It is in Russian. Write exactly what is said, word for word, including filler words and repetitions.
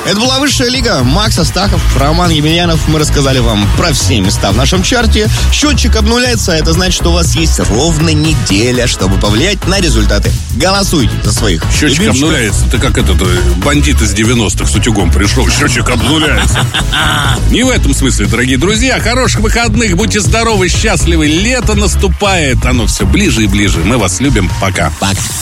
Это была «Высшая лига». Макс Астахов, Роман Емельянов. Мы рассказали вам про все места в нашем чарте. Счетчик обнуляется, а это значит, что у вас есть ровно неделя, чтобы повлиять на результаты. Голосуйте за своих. Счетчик любимчиков. Обнуляется. Ты как этот бандит из девяностых с утюгом пришел. Счетчик обнуляется. Не в этом смысле, дорогие друзья. Хороших выходных. Будьте здоровы, счастливы. Лето наступает. Оно все ближе и ближе. Мы вас любим. Пока. Пока.